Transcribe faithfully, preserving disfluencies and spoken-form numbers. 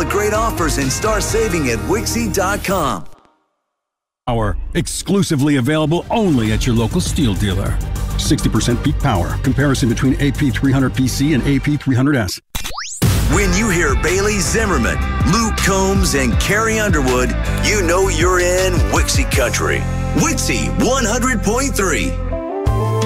the great offers and start saving at Wixie dot com. Power, exclusively available only at your local Steel dealer. sixty percent peak power. Comparison between A P three hundred P C and A P three hundred S. When you hear Bailey Zimmerman, Luke Combs, and Carrie Underwood, you know you're in Wixie country. Wixie one hundred point three.